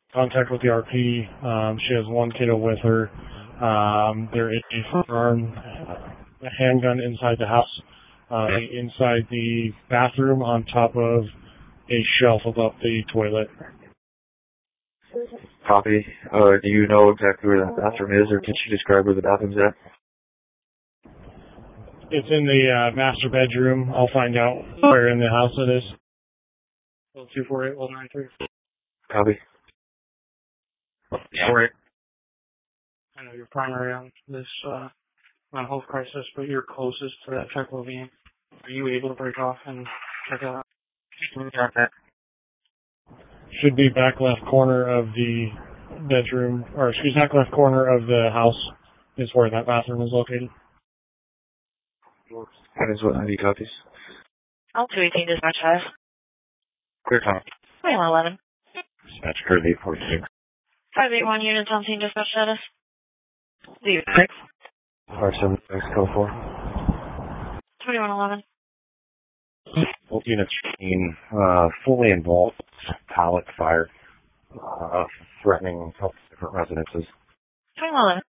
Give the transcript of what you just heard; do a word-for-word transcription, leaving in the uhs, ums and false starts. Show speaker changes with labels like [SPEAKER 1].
[SPEAKER 1] contact with the R P. Um, she has one kiddo with her. Um, there is a firearm, a handgun inside the house, uh, inside the bathroom on top of a shelf above the toilet.
[SPEAKER 2] Copy. Uh, do you know exactly where that bathroom is, or can she describe where the bathroom's at?
[SPEAKER 1] It's in the uh, master bedroom. I'll find out where in the house it is. two four eight one nine three.
[SPEAKER 2] Copy.
[SPEAKER 1] Yeah. Four eight. I know you're primary on this uh, on health crisis, but you're closest to that check well-being. Are you able to break off and check it out? Should be back left corner of the bedroom, or excuse me, back left corner of the house is where that bathroom is located.
[SPEAKER 2] That is what I need copies.
[SPEAKER 3] All two eighteen dispatch five.
[SPEAKER 2] Clear time.
[SPEAKER 3] twenty-one eleven.
[SPEAKER 2] Dispatch code eight forty-six.
[SPEAKER 3] five eight one units on scene dispatch status. Zero six.
[SPEAKER 2] five seven six code four.
[SPEAKER 3] twenty-one eleven.
[SPEAKER 2] Both units being uh, fully involved. Pallet fire. Uh, threatening a couple different residences.
[SPEAKER 3] twenty-one eleven.